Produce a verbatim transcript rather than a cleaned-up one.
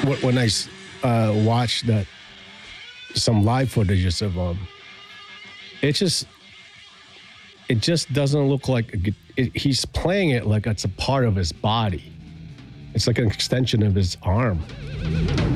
Wh- When I s- uh, watched that some live footages of him, it just it just doesn't look like a, gu- it, he's playing it like it's a part of his body. It's like an extension of his arm.